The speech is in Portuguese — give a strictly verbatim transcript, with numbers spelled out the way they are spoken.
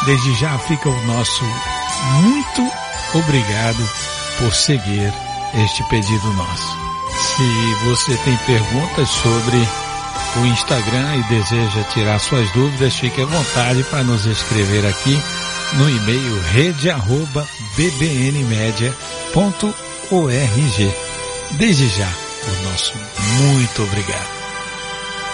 desde já fica o nosso muito obrigado por seguir este pedido nosso. Se você tem perguntas sobre o Instagram e deseja tirar suas dúvidas, fique à vontade para nos escrever aqui no e-mail rede arroba b b n media ponto org. Desde já, o nosso muito obrigado.